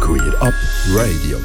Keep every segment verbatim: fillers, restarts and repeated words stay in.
Queer Up Radio.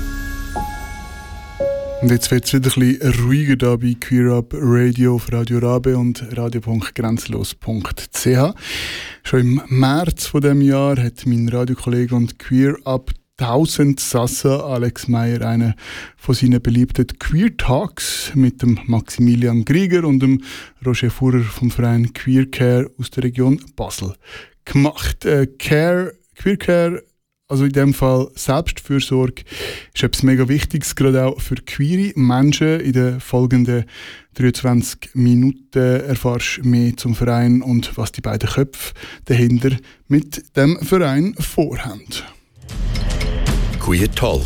Und jetzt wird es wieder ein bisschen ruhiger da bei Queer Up Radio auf Radio Rabe und radio punkt grenzlos punkt c h. Schon im März von diesem Jahr hat mein Radiokollege und Queer Up tausend Sassa Alex Meyer einen von seinen beliebten Queer Talks mit dem Maximilian Grieger und dem Roger Fuhrer vom Verein Queer Care aus der Region Basel gemacht. Äh, Care, Queer Care, also in dem Fall Selbstfürsorge, ist etwas mega Wichtiges, gerade auch für queere Menschen. In den folgenden dreiundzwanzig Minuten erfährst du mehr zum Verein und was die beiden Köpfe dahinter mit dem Verein vorhaben. Queer Talk.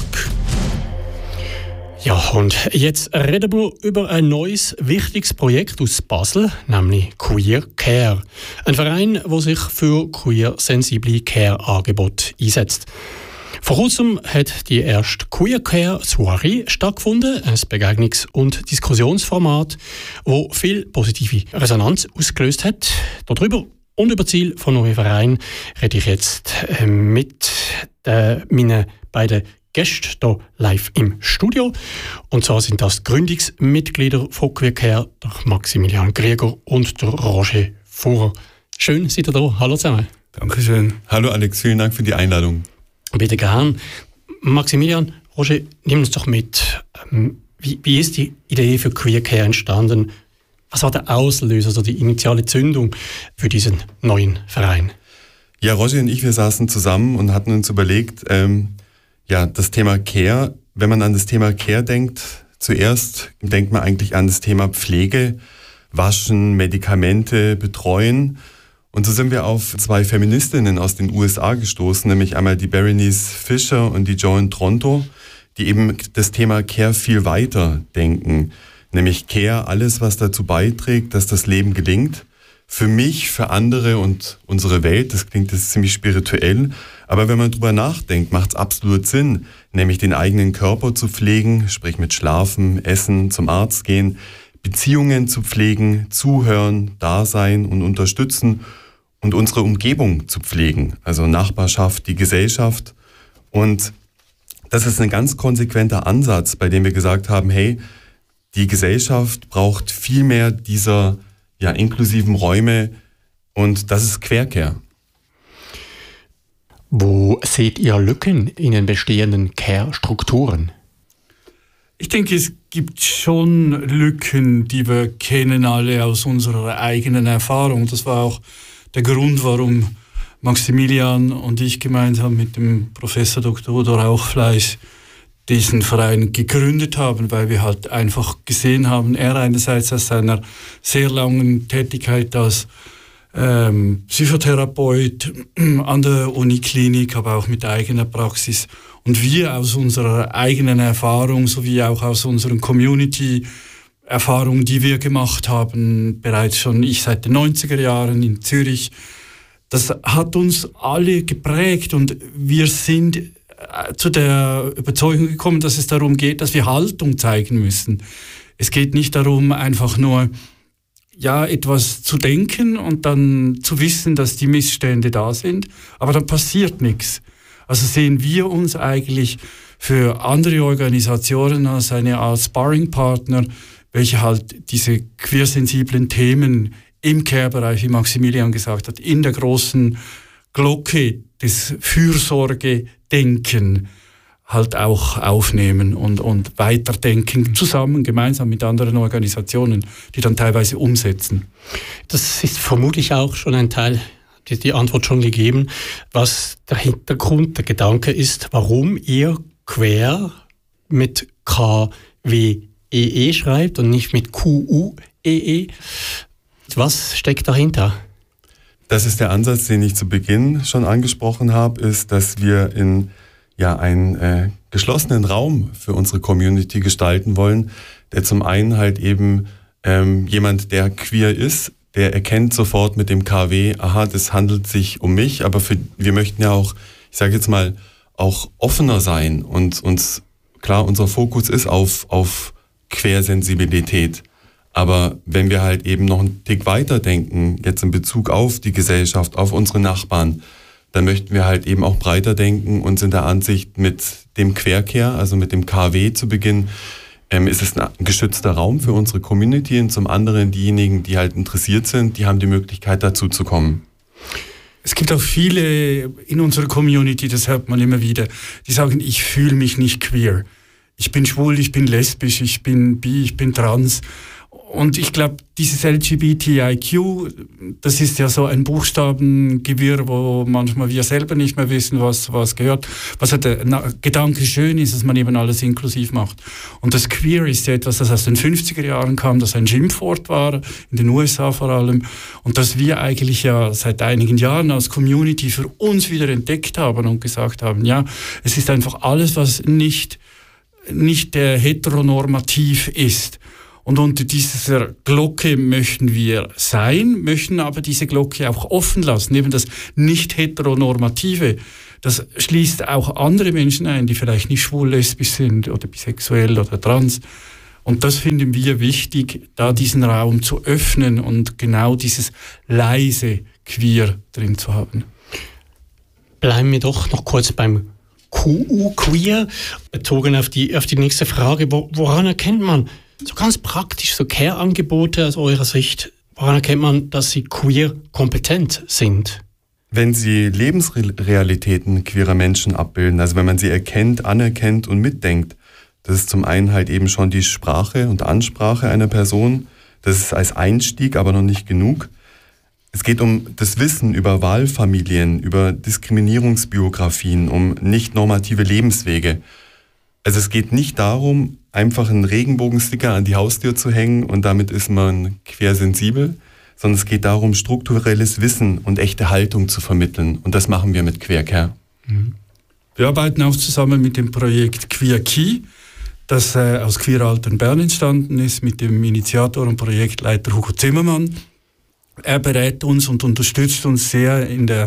Ja, und jetzt reden wir über ein neues, wichtiges Projekt aus Basel, nämlich Queer Care. Ein Verein, der sich für queer-sensible Care-Angebote einsetzt. Vor kurzem hat die erste Queer Care Soiree stattgefunden, ein Begegnungs- und Diskussionsformat, das viel positive Resonanz ausgelöst hat. Darüber und über das Ziel von neuen Verein rede ich jetzt mit äh, meinen beiden Gäste hier live im Studio. Und zwar sind das die Gründungsmitglieder von Queer Care, der Maximilian Grieger und der Roger Fuhrer. Schön, seid ihr da. Hallo zusammen. Dankeschön. Hallo Alex, vielen Dank für die Einladung. Bitte gern. Maximilian, Roger, nimm uns doch mit. Wie, wie ist die Idee für Queer Care entstanden? Was war der Auslöser, also die initiale Zündung für diesen neuen Verein? Ja, Roger und ich, wir saßen zusammen und hatten uns überlegt, ähm, ja, das Thema Care, wenn man an das Thema Care denkt, zuerst denkt man eigentlich an das Thema Pflege, Waschen, Medikamente, Betreuen. Und so sind wir auf zwei Feministinnen aus den U S A gestoßen, nämlich einmal die Berenice Fisher und die Joan Tronto, die eben das Thema Care viel weiter denken. Nämlich Care, alles, was dazu beiträgt, dass das Leben gelingt. Für mich, für andere und unsere Welt, das klingt jetzt ziemlich spirituell, aber wenn man drüber nachdenkt, macht es absolut Sinn, nämlich den eigenen Körper zu pflegen, sprich mit Schlafen, Essen, zum Arzt gehen, Beziehungen zu pflegen, zuhören, da sein und unterstützen und unsere Umgebung zu pflegen, also Nachbarschaft, die Gesellschaft. Und das ist ein ganz konsequenter Ansatz, bei dem wir gesagt haben, hey, die Gesellschaft braucht viel mehr dieser ja, inklusiven Räume und das ist Queer Care. Wo seht ihr Lücken in den bestehenden Care-Strukturen? Ich denke, es gibt schon Lücken, die wir kennen alle aus unserer eigenen Erfahrung. Das war auch der Grund, warum Maximilian und ich gemeinsam mit dem Professor Doktor Udo Rauchfleisch diesen Verein gegründet haben, weil wir halt einfach gesehen haben, er einerseits aus seiner sehr langen Tätigkeit als ähm, Psychotherapeut an der Uniklinik, aber auch mit eigener Praxis und wir aus unserer eigenen Erfahrung sowie auch aus unseren Community-Erfahrungen, die wir gemacht haben, bereits schon ich seit den neunziger Jahren in Zürich, das hat uns alle geprägt und wir sind zu der Überzeugung gekommen, dass es darum geht, dass wir Haltung zeigen müssen. Es geht nicht darum, einfach nur ja, etwas zu denken und dann zu wissen, dass die Missstände da sind, aber dann passiert nichts. Also sehen wir uns eigentlich für andere Organisationen als eine Art Sparringpartner, welche halt diese queersensiblen Themen im Care-Bereich, wie Maximilian gesagt hat, in der großen Glocke des Fürsorgedenken halt auch aufnehmen und, und weiterdenken, zusammen, gemeinsam mit anderen Organisationen, die dann teilweise umsetzen. Das ist vermutlich auch schon ein Teil, die, die Antwort schon gegeben, was der Hintergrund, der Gedanke ist, warum ihr Queer mit K W E E schreibt und nicht mit Q U E E. Was steckt dahinter? Das ist der Ansatz, den ich zu Beginn schon angesprochen habe, ist, dass wir in ja, einen äh, geschlossenen Raum für unsere Community gestalten wollen, der zum einen halt eben ähm, jemand, der queer ist, der erkennt sofort mit dem K W, aha, das handelt sich um mich, aber für, wir möchten ja auch, ich sage jetzt mal, auch offener sein und uns, klar, unser Fokus ist auf, auf Quersensibilität. Aber wenn wir halt eben noch einen Tick weiter denken, jetzt in Bezug auf die Gesellschaft, auf unsere Nachbarn, dann möchten wir halt eben auch breiter denken und sind der Ansicht, mit dem Queercare, also mit dem K W zu Beginn, ähm, ist es ein geschützter Raum für unsere Community und zum anderen diejenigen, die halt interessiert sind, die haben die Möglichkeit dazu zu kommen. Es gibt auch viele in unserer Community, das hört man immer wieder, die sagen, ich fühle mich nicht queer. Ich bin schwul, ich bin lesbisch, ich bin bi, ich bin trans. Und ich glaube, dieses L G B T I Q, das ist ja so ein Buchstabengewirr, wo manchmal wir selber nicht mehr wissen, was, was gehört. Was halt der Gedanke schön ist, dass man eben alles inklusiv macht. Und das Queer ist ja etwas, das aus den fünfziger Jahren kam, das ein Schimpfwort war, in den U S A vor allem. Und das wir eigentlich ja seit einigen Jahren als Community für uns wieder entdeckt haben und gesagt haben, ja, es ist einfach alles, was nicht, nicht äh, heteronormativ ist. Und unter dieser Glocke möchten wir sein, möchten aber diese Glocke auch offen lassen. Eben das Nicht-Heteronormative, das schließt auch andere Menschen ein, die vielleicht nicht schwul, lesbisch sind oder bisexuell oder trans. Und das finden wir wichtig, da diesen Raum zu öffnen und genau dieses leise Queer drin zu haben. Bleiben wir doch noch kurz beim Q U, Queer, bezogen auf die, auf die nächste Frage. Woran erkennt man, so ganz praktisch, so Care-Angebote aus eurer Sicht, woran erkennt man, dass sie queer kompetent sind? Wenn sie Lebensrealitäten queerer Menschen abbilden, also wenn man sie erkennt, anerkennt und mitdenkt, das ist zum einen halt eben schon die Sprache und Ansprache einer Person, das ist als Einstieg aber noch nicht genug. Es geht um das Wissen über Wahlfamilien, über Diskriminierungsbiografien, um nicht normative Lebenswege. Also es geht nicht darum, einfach einen Regenbogensticker an die Haustür zu hängen und damit ist man queersensibel, sondern es geht darum, strukturelles Wissen und echte Haltung zu vermitteln. Und das machen wir mit Queercare. Wir arbeiten auch zusammen mit dem Projekt Queer Key, das äh, aus Queer Altern Bern entstanden ist, mit dem Initiator und Projektleiter Hugo Zimmermann. Er berät uns und unterstützt uns sehr in der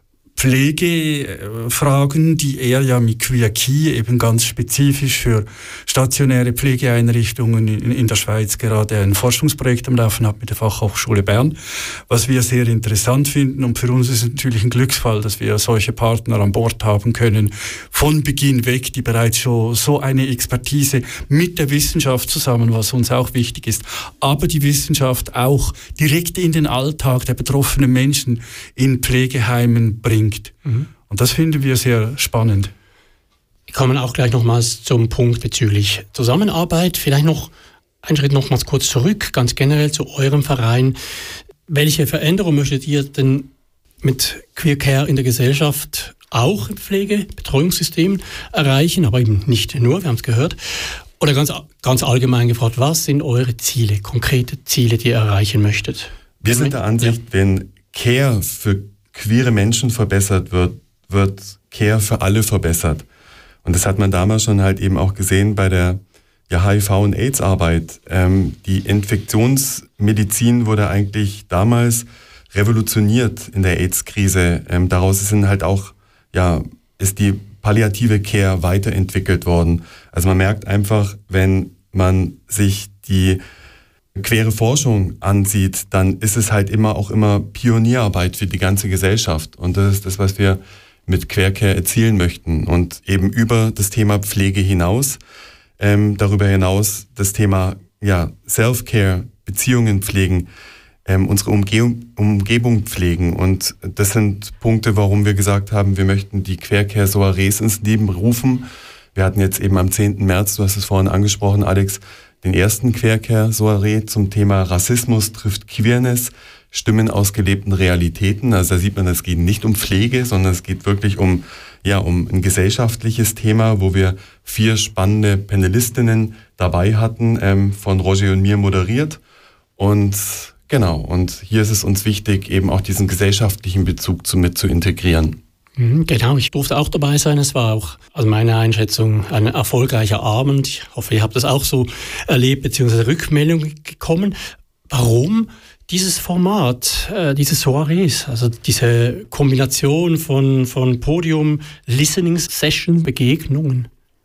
Pflegefragen, die er ja mit Queer Key eben ganz spezifisch für stationäre Pflegeeinrichtungen in, in der Schweiz gerade ein Forschungsprojekt am Laufen hat mit der Fachhochschule Bern, was wir sehr interessant finden. Und für uns ist es natürlich ein Glücksfall, dass wir solche Partner an Bord haben können, von Beginn weg, die bereits schon so eine Expertise mit der Wissenschaft zusammen, was uns auch wichtig ist, aber die Wissenschaft auch direkt in den Alltag der betroffenen Menschen in Pflegeheimen bringt. Mhm. Und das finden wir sehr spannend. Wir kommen auch gleich nochmals zum Punkt bezüglich Zusammenarbeit. Vielleicht noch einen Schritt nochmals kurz zurück, ganz generell zu eurem Verein. Welche Veränderung möchtet ihr denn mit Queercare in der Gesellschaft auch im Pflegebetreuungssystem erreichen, aber eben nicht nur, wir haben es gehört. Oder ganz, ganz allgemein gefragt, was sind eure Ziele, konkrete Ziele, die ihr erreichen möchtet? Wir sind der Ansicht, ja. Wenn Care für queere Menschen verbessert wird, wird Care für alle verbessert. Und das hat man damals schon halt eben auch gesehen bei der ja, H I V- und AIDS-Arbeit. Ähm, die Infektionsmedizin wurde eigentlich damals revolutioniert in der AIDS-Krise. Ähm, daraus sind halt auch, ja, ist die palliative Care weiterentwickelt worden. Also man merkt einfach, wenn man sich die queere Forschung ansieht, dann ist es halt immer auch immer Pionierarbeit für die ganze Gesellschaft. Und das ist das, was wir mit Queercare erzielen möchten. Und eben über das Thema Pflege hinaus, ähm, darüber hinaus das Thema ja, Self-Care, Beziehungen pflegen, ähm, unsere Umge- Umgebung pflegen. Und das sind Punkte, warum wir gesagt haben, wir möchten die Queercare-Soirees ins Leben rufen. Wir hatten jetzt eben am zehnten März, du hast es vorhin angesprochen, Alex, den ersten Queercare-Soiree zum Thema Rassismus trifft Queerness, Stimmen aus gelebten Realitäten. Also da sieht man, es geht nicht um Pflege, sondern es geht wirklich um, ja, um ein gesellschaftliches Thema, wo wir vier spannende Panelistinnen dabei hatten, ähm, von Roger und mir moderiert. Und genau, und hier ist es uns wichtig, eben auch diesen gesellschaftlichen Bezug zu, mit zu integrieren. Genau, ich durfte auch dabei sein. Es war auch aus meiner Einschätzung ein erfolgreicher Abend. Ich hoffe, ihr habt das auch so erlebt, beziehungsweise Rückmeldungen gekommen. Warum dieses Format, äh, diese Soirees, also diese Kombination von, von Podium, Listening Session, Begegnungen?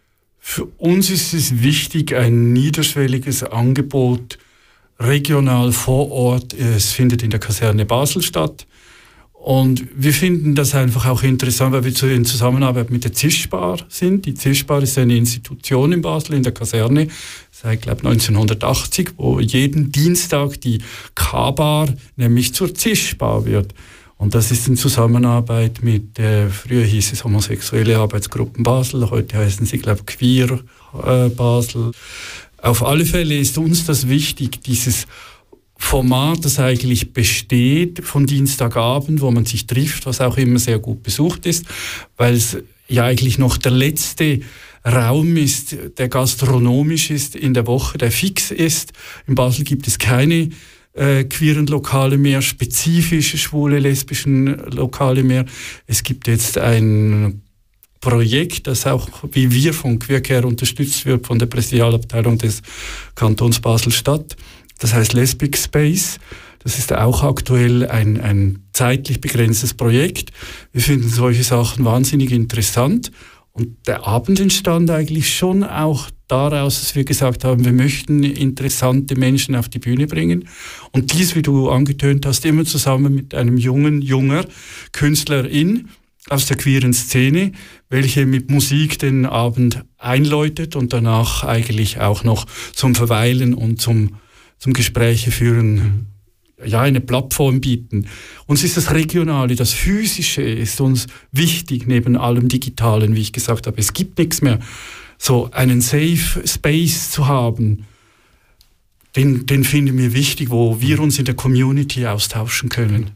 Für uns ist es wichtig, ein niederschwelliges Angebot regional vor Ort. Es findet in der Kaserne Basel statt. Und wir finden das einfach auch interessant, weil wir in Zusammenarbeit mit der Zischbar sind. Die Zischbar ist eine Institution in Basel, in der Kaserne, seit, glaube ich, neunzehnhundertachtzig, wo jeden Dienstag die K-Bar nämlich zur Zischbar wird. Und das ist in Zusammenarbeit mit, äh, früher hieß es Homosexuelle Arbeitsgruppen Basel, heute heißen sie, glaube ich, Queer äh, Basel. Auf alle Fälle ist uns das wichtig, dieses Format, das eigentlich besteht von Dienstagabend, wo man sich trifft, was auch immer sehr gut besucht ist, weil es ja eigentlich noch der letzte Raum ist, der gastronomisch ist in der Woche, der fix ist. In Basel gibt es keine äh, queeren Lokale mehr, spezifische schwule, lesbischen Lokale mehr. Es gibt jetzt ein Projekt, das auch wie wir von QueerCare unterstützt wird von der Präsidialabteilung des Kantons Basel-Stadt. Das heißt Lesbic Space. Das ist auch aktuell ein, ein zeitlich begrenztes Projekt. Wir finden solche Sachen wahnsinnig interessant. Und der Abend entstand eigentlich schon auch daraus, dass wir gesagt haben, wir möchten interessante Menschen auf die Bühne bringen. Und dies, wie du angetönt hast, immer zusammen mit einem jungen, junger Künstlerin aus der queeren Szene, welche mit Musik den Abend einläutet und danach eigentlich auch noch zum Verweilen und zum zum Gespräche führen, ja, eine Plattform bieten. Uns ist das Regionale, das Physische ist uns wichtig, neben allem Digitalen, wie ich gesagt habe. Es gibt nichts mehr. So einen Safe Space zu haben, den, den finden wir wichtig, wo wir uns in der Community austauschen können.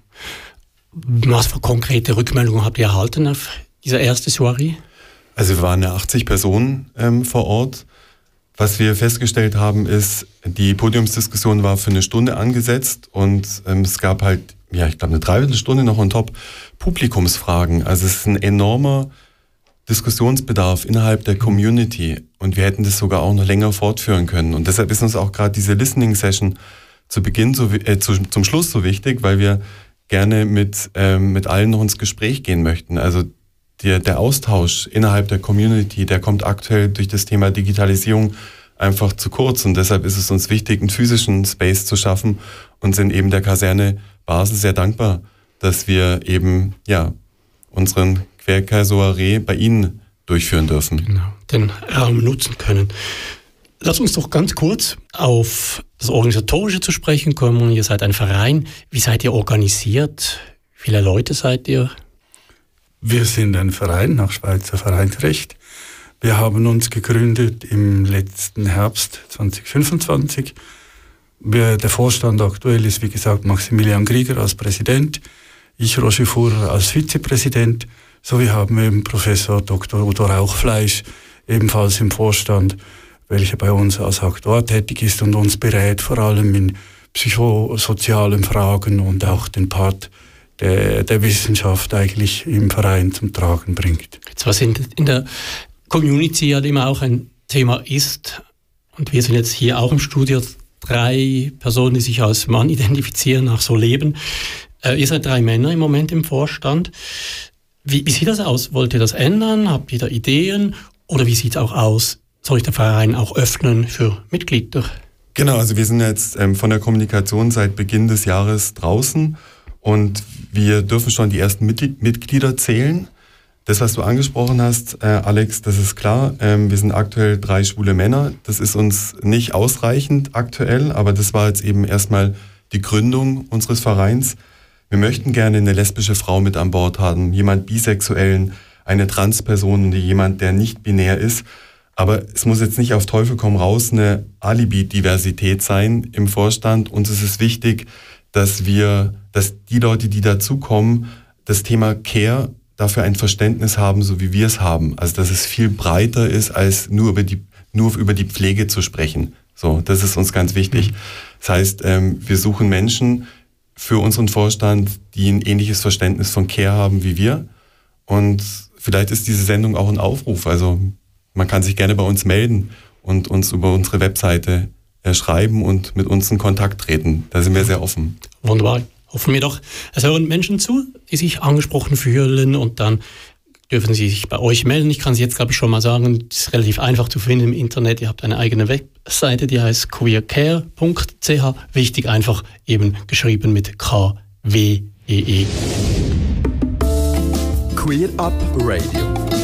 Was für konkrete Rückmeldungen habt ihr erhalten auf dieser ersten Soiree? Also wir waren ja achtzig Personen ähm, vor Ort. Was wir festgestellt haben, ist, die Podiumsdiskussion war für eine Stunde angesetzt und ähm, es gab halt, ja, ich glaube, eine Dreiviertelstunde noch on top Publikumsfragen. Also es ist ein enormer Diskussionsbedarf innerhalb der Community und wir hätten das sogar auch noch länger fortführen können. Und deshalb ist uns auch gerade diese Listening-Session zu Beginn, so, äh, zu, zum Schluss so wichtig, weil wir gerne mit, ähm, mit allen noch ins Gespräch gehen möchten. Also Der, der Austausch innerhalb der Community, der kommt aktuell durch das Thema Digitalisierung einfach zu kurz. Und deshalb ist es uns wichtig, einen physischen Space zu schaffen und sind eben der Kaserne Basel sehr dankbar, dass wir eben ja unseren QueerCare-Soiree bei Ihnen durchführen dürfen. Genau, den Raum nutzen können. Lass uns doch ganz kurz auf das Organisatorische zu sprechen kommen. Ihr seid ein Verein. Wie seid ihr organisiert? Wie viele Leute seid ihr? Wir sind ein Verein nach Schweizer Vereinsrecht. Wir haben uns gegründet im letzten Herbst zwanzig fünfundzwanzig. Wir, der Vorstand aktuell ist, wie gesagt, Maximilian Grieger als Präsident, ich, Roger Fuhrer, als Vizepräsident, sowie haben wir eben Professor Doktor Udo Rauchfleisch ebenfalls im Vorstand, welcher bei uns als Aktuar tätig ist und uns berät, vor allem in psychosozialen Fragen und auch den Part Der, der Wissenschaft eigentlich im Verein zum Tragen bringt. Jetzt, was in, in der Community ja immer auch ein Thema ist, und wir sind jetzt hier auch im Studio, drei Personen, die sich als Mann identifizieren, auch so leben. Äh, ihr seid drei Männer im Moment im Vorstand. Wie, wie sieht das aus? Wollt ihr das ändern? Habt ihr da Ideen? Oder wie sieht es auch aus? Soll ich den Verein auch öffnen für Mitglieder? Genau, also wir sind jetzt ähm, von der Kommunikation seit Beginn des Jahres draußen. Und wir dürfen schon die ersten Mitglieder zählen. Das, was du angesprochen hast, äh, Alex, das ist klar. Ähm, wir sind aktuell drei schwule Männer. Das ist uns nicht ausreichend aktuell, aber das war jetzt eben erstmal die Gründung unseres Vereins. Wir möchten gerne eine lesbische Frau mit an Bord haben, jemand Bisexuellen, eine Transperson, jemand, der nicht binär ist. Aber es muss jetzt nicht auf Teufel komm raus eine Alibi-Diversität sein im Vorstand. Uns ist es wichtig, dass wir, dass die Leute, die dazukommen, das Thema Care dafür ein Verständnis haben, so wie wir es haben. Also dass es viel breiter ist, als nur über die, nur über die Pflege zu sprechen. So, das ist uns ganz wichtig. Das heißt, ähm, wir suchen Menschen für unseren Vorstand, die ein ähnliches Verständnis von Care haben wie wir. Und vielleicht ist diese Sendung auch ein Aufruf. Also man kann sich gerne bei uns melden und uns über unsere Webseite schreiben und mit uns in Kontakt treten. Da sind wir sehr offen. Wunderbar. Hoffen wir doch. Es hören Menschen zu, die sich angesprochen fühlen und dann dürfen sie sich bei euch melden. Ich kann es jetzt, glaube ich, schon mal sagen, es ist relativ einfach zu finden im Internet. Ihr habt eine eigene Webseite, die heißt queercare punkt c h. Wichtig einfach eben geschrieben mit K W E E. Queer Up Radio.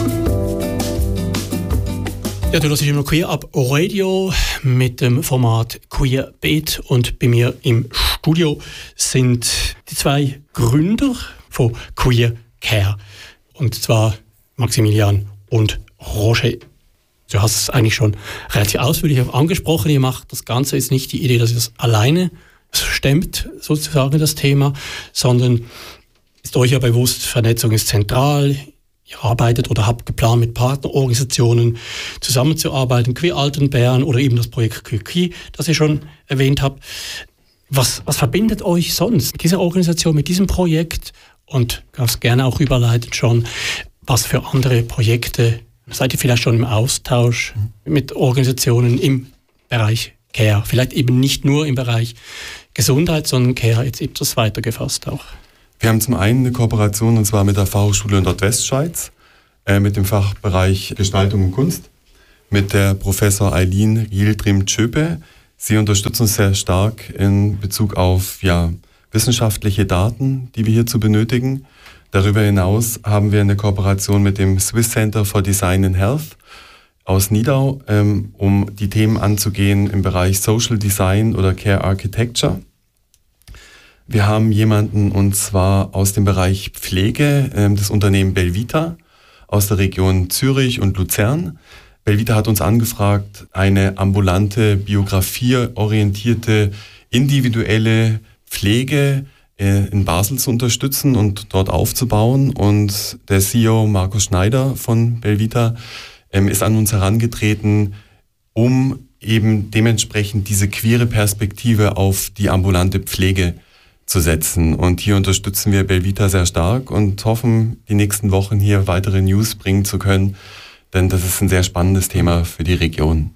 Ja, du hörst immer Queer Up Radio mit dem Format Queer Beat und bei mir im Studio sind die zwei Gründer von Queer Care und zwar Maximilian und Roger. Du hast es eigentlich schon relativ ausführlich angesprochen. Ihr macht das Ganze jetzt nicht die Idee, dass ihr das alleine stemmt, sozusagen das Thema, sondern ist euch ja bewusst, Vernetzung ist zentral. Ihr arbeitet oder habt geplant, mit Partnerorganisationen zusammenzuarbeiten, Queer Altenbären oder eben das Projekt Queer Key, das ihr schon erwähnt habt. Was, was verbindet euch sonst mit dieser Organisation, mit diesem Projekt? Und ganz gerne auch überleiten schon, was für andere Projekte seid ihr vielleicht schon im Austausch mit Organisationen im Bereich Care? Vielleicht eben nicht nur im Bereich Gesundheit, sondern Care jetzt etwas weiter gefasst auch. Wir haben zum einen eine Kooperation und zwar mit der Fachhochschule Nordwestschweiz, äh, mit dem Fachbereich Gestaltung und Kunst, mit der Professor Eileen Yildirim-Tschöpe. Sie unterstützt uns sehr stark in Bezug auf ja, wissenschaftliche Daten, die wir hierzu benötigen. Darüber hinaus haben wir eine Kooperation mit dem Swiss Center for Design and Health aus Nidau, ähm, um die Themen anzugehen im Bereich Social Design oder Care Architecture. Wir haben jemanden und zwar aus dem Bereich Pflege, äh, das Unternehmen Belvita aus der Region Zürich und Luzern. Belvita hat uns angefragt, eine ambulante, biografieorientierte, individuelle Pflege äh, in Basel zu unterstützen und dort aufzubauen. Und der C E O Markus Schneider von Belvita ähm, ist an uns herangetreten, um eben dementsprechend diese queere Perspektive auf die ambulante Pflege zu setzen. Und hier unterstützen wir Belvita sehr stark und hoffen, die nächsten Wochen hier weitere News bringen zu können, denn das ist ein sehr spannendes Thema für die Region.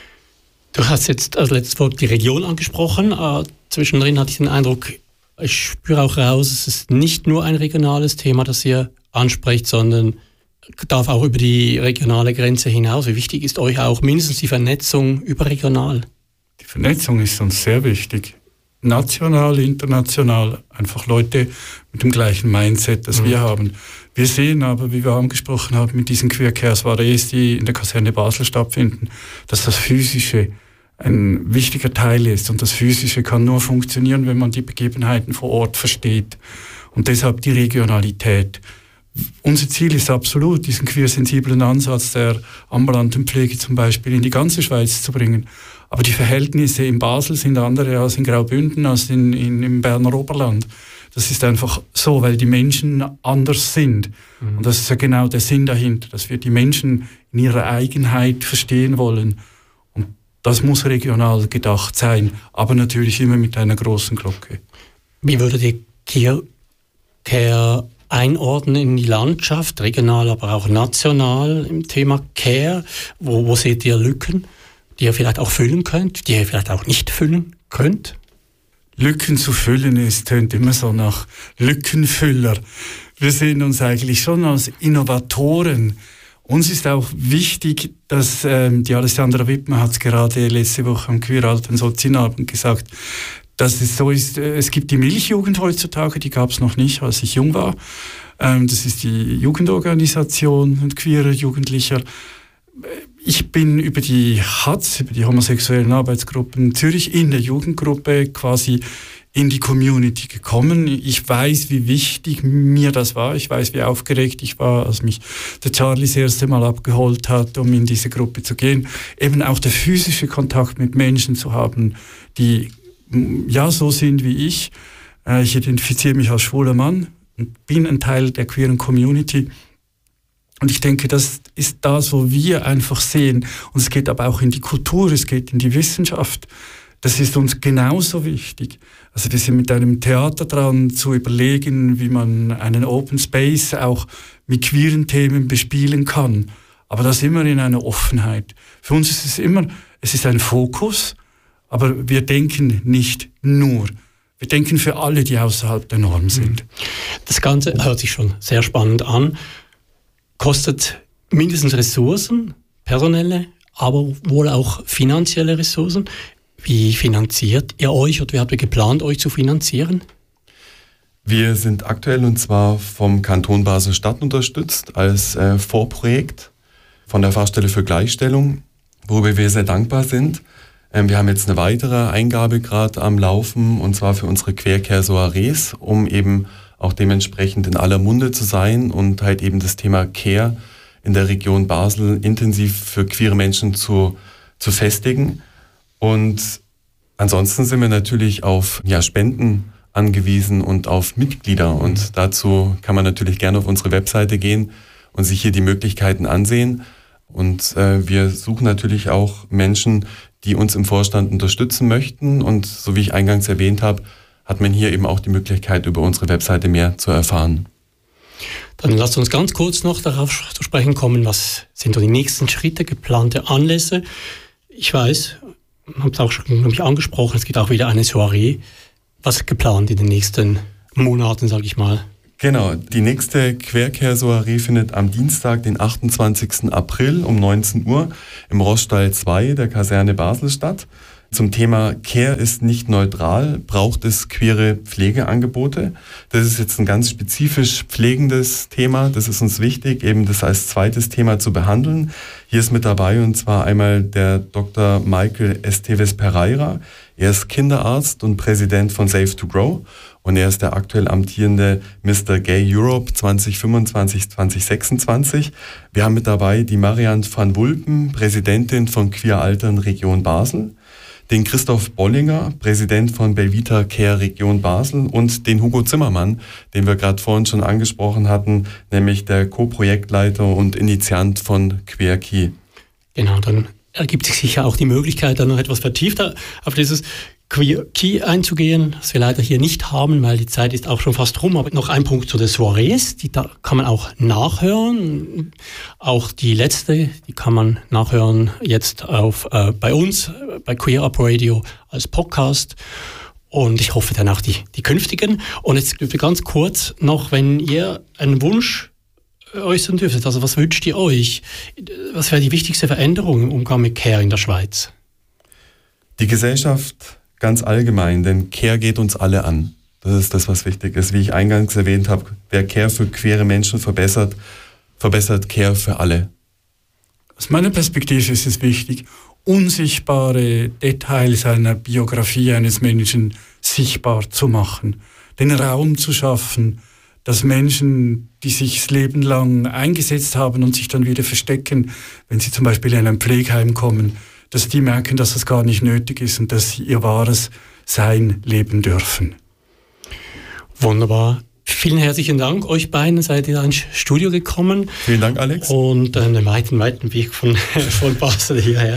Du hast jetzt als letztes Wort die Region angesprochen. Äh, zwischendrin hatte ich den Eindruck, ich spüre auch raus, es ist nicht nur ein regionales Thema, das ihr ansprecht, sondern darf auch über die regionale Grenze hinaus. Wie wichtig ist euch auch mindestens die Vernetzung überregional? Die Vernetzung ist uns sehr wichtig. National, international, einfach Leute mit dem gleichen Mindset, das mhm. wir haben. Wir sehen aber, wie wir angesprochen haben, mit diesen Queer Care Soirees, die in der Kaserne Basel stattfinden, dass das Physische ein wichtiger Teil ist. Und das Physische kann nur funktionieren, wenn man die Begebenheiten vor Ort versteht. Und deshalb die Regionalität. Unser Ziel ist absolut, diesen queersensiblen Ansatz der ambulanten Pflege zum Beispiel in die ganze Schweiz zu bringen. Aber die Verhältnisse in Basel sind andere als in Graubünden, als in, in, im Berner Oberland. Das ist einfach so, weil die Menschen anders sind. Mhm. Und das ist ja genau der Sinn dahinter, dass wir die Menschen in ihrer Eigenheit verstehen wollen. Und das muss regional gedacht sein, aber natürlich immer mit einer großen Glocke. Wie würdet ihr Queer Care einordnen in die Landschaft, regional, aber auch national im Thema Care? Wo, wo seht ihr Lücken, die ihr vielleicht auch füllen könnt, die ihr vielleicht auch nicht füllen könnt? Lücken zu füllen, es tönt immer so nach Lückenfüller. Wir sehen uns eigentlich schon als Innovatoren. Uns ist auch wichtig, dass ähm, die Alessandra Wittmann hat es gerade letzte Woche am Queeralten Sozienabend gesagt, dass es so ist, es gibt die Milchjugend heutzutage, die gab es noch nicht, als ich jung war. Ähm, das ist die Jugendorganisation und queerer Jugendlicher. Ich bin über die H A Z, über die homosexuellen Arbeitsgruppen Zürich in der Jugendgruppe quasi in die Community gekommen. Ich weiß, wie wichtig mir das war. Ich weiß, wie aufgeregt ich war, als mich der Charlie das erste Mal abgeholt hat, um in diese Gruppe zu gehen. Eben auch der physische Kontakt mit Menschen zu haben, die ja so sind wie ich. Ich identifiziere mich als schwuler Mann und bin ein Teil der queeren Community. Und ich denke, das ist das, wo wir einfach sehen. Und es geht aber auch in die Kultur, es geht in die Wissenschaft. Das ist uns genauso wichtig. Also wir sind mit einem Theater dran, zu überlegen, wie man einen Open Space auch mit queeren Themen bespielen kann. Aber das immer in einer Offenheit. Für uns ist es immer, es ist ein Fokus, aber wir denken nicht nur. Wir denken für alle, die außerhalb der Norm sind. Das Ganze hört sich schon sehr spannend an. Kostet mindestens Ressourcen, personelle, aber wohl auch finanzielle Ressourcen. Wie finanziert ihr euch oder wie habt ihr geplant, euch zu finanzieren? Wir sind aktuell und zwar vom Kanton Basel-Stadt unterstützt als äh, Vorprojekt von der Fachstelle für Gleichstellung, worüber wir sehr dankbar sind. Ähm, wir haben jetzt eine weitere Eingabe gerade am Laufen und zwar für unsere Queercare-Soirees, um eben auch dementsprechend in aller Munde zu sein und halt eben das Thema Care in der Region Basel intensiv für queere Menschen zu, zu festigen. Und ansonsten sind wir natürlich auf ja, Spenden angewiesen und auf Mitglieder. Und dazu kann man natürlich gerne auf unsere Webseite gehen und sich hier die Möglichkeiten ansehen. Und äh, wir suchen natürlich auch Menschen, die uns im Vorstand unterstützen möchten. Und so wie ich eingangs erwähnt habe, hat man hier eben auch die Möglichkeit, über unsere Webseite mehr zu erfahren. Dann lasst uns ganz kurz noch darauf zu sprechen kommen, was sind so die nächsten Schritte, geplante Anlässe. Ich weiß, ich habe es auch schon nämlich angesprochen, es gibt auch wieder eine Soiree. Was ist geplant in den nächsten Monaten, sage ich mal? Genau, die nächste Queercare-Soiree findet am Dienstag, den achtundzwanzigsten April um neunzehn Uhr im Rossstall zwei der Kaserne Basel statt. Zum Thema Care ist nicht neutral, braucht es queere Pflegeangebote. Das ist jetzt ein ganz spezifisch pflegendes Thema. Das ist uns wichtig, eben das als zweites Thema zu behandeln. Hier ist mit dabei und zwar einmal der Doktor Michael Esteves Pereira. Er ist Kinderarzt und Präsident von Safe to Grow und er ist der aktuell amtierende Mister Gay Europe zwanzig fünfundzwanzig bis zwanzig sechsundzwanzig. Wir haben mit dabei die Marianne van Wulpen, Präsidentin von Queer Altern Region Basel, den Christoph Bollinger, Präsident von Belvita Care Region Basel und den Hugo Zimmermann, den wir gerade vorhin schon angesprochen hatten, nämlich der Co-Projektleiter und Initiant von QueerKey. Genau, dann ergibt sich sicher auch die Möglichkeit, dann noch etwas vertiefter auf dieses QueerKey einzugehen, das wir leider hier nicht haben, weil die Zeit ist auch schon fast rum. Aber noch ein Punkt zu den Soirees, die da kann man auch nachhören. Auch die letzte, die kann man nachhören jetzt auf äh, bei uns, bei Queer Up Radio als Podcast. Und ich hoffe dann auch die, die künftigen. Und jetzt ganz kurz noch, wenn ihr einen Wunsch äußern dürftet, also was wünscht ihr euch? Was wäre die wichtigste Veränderung im Umgang mit Care in der Schweiz? Die Gesellschaft ganz allgemein, denn Care geht uns alle an. Das ist das, was wichtig ist. Wie ich eingangs erwähnt habe, wer Care für queere Menschen verbessert, verbessert Care für alle. Aus meiner Perspektive ist es wichtig, unsichtbare Details einer Biografie eines Menschen sichtbar zu machen, den Raum zu schaffen, dass Menschen, die sich das Leben lang eingesetzt haben und sich dann wieder verstecken, wenn sie zum Beispiel in ein Pflegeheim kommen, dass die merken, dass das gar nicht nötig ist und dass sie ihr wahres Sein leben dürfen. Wunderbar. Vielen herzlichen Dank. Euch beiden seid ihr ins Studio gekommen. Vielen Dank, Alex. Und einen weiten, weiten Weg von, von Basel hierher.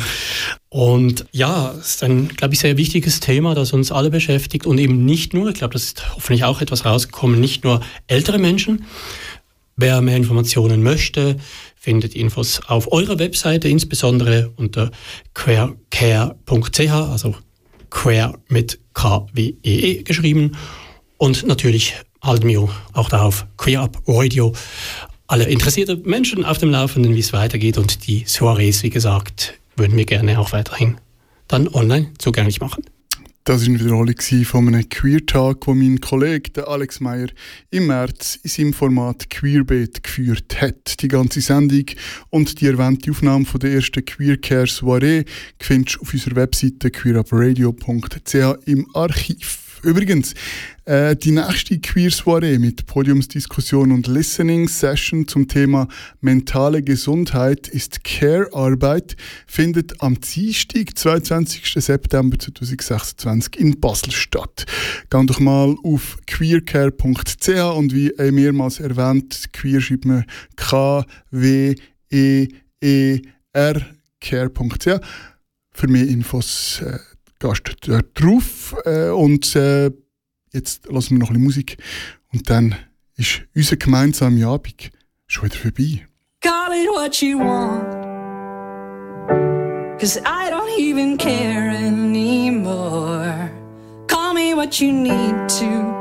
Und ja, es ist ein, glaube ich, sehr wichtiges Thema, das uns alle beschäftigt. Und eben nicht nur, ich glaube, das ist hoffentlich auch etwas rausgekommen, nicht nur ältere Menschen. Wer mehr Informationen möchte, findet Infos auf eurer Webseite, insbesondere unter queercare punkt c h, also queer mit K W E E geschrieben. Und natürlich halten wir auch darauf Queer Up Radio alle interessierte Menschen auf dem Laufenden, wie es weitergeht. Und die Soirees, wie gesagt, würden wir gerne auch weiterhin dann online zugänglich machen. Das war eine Wiederholung von einem Queer-Tag, den mein Kollege der Alex Meyer im März in seinem Format Queerbeat geführt hat. Die ganze Sendung und die erwähnte Aufnahme von der ersten Queercare-Soiree findest du auf unserer Webseite queerupradio punkt c h im Archiv. Übrigens, äh, die nächste Queer-Soiree mit Podiumsdiskussion und Listening-Session zum Thema mentale Gesundheit ist Care-Arbeit, findet am Dienstag, zweiundzwanzigsten September zweitausendsechsundzwanzig in Basel statt. Geht doch mal auf queercare punkt c h und wie mehrmals erwähnt, Queer schreibt man K W E E R, care punkt c h. Für mehr Infos äh, gehst du dort drauf äh, und äh, jetzt lassen wir noch ein bisschen Musik und dann ist unser gemeinsamer Abend schon wieder vorbei. Call it what you want, 'cause I don't even care anymore. Call me what you need to,